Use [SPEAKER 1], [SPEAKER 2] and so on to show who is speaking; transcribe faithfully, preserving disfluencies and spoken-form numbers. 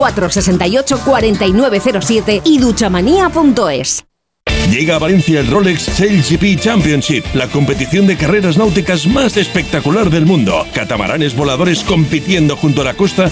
[SPEAKER 1] cuatro seis ocho, cuatro nueve cero siete y duchamanía punto es.
[SPEAKER 2] Llega a Valencia el Rolex Sail G P Championship, la competición de carreras náuticas más espectacular del mundo. Catamaranes voladores compitiendo junto a la costa